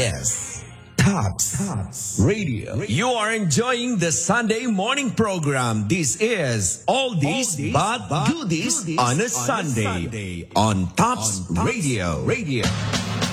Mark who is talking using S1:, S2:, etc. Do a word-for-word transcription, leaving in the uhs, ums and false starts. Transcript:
S1: is Tops Tops Radio. You are enjoying the Sunday morning program. This is All This But Goodies on a Sunday on Tops Radio. Radio.